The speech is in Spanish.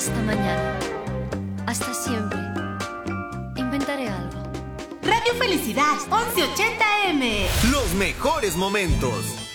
Hasta mañana. Hasta siempre. Inventaré algo. Radio Felicidad 1180 AM. Los mejores momentos.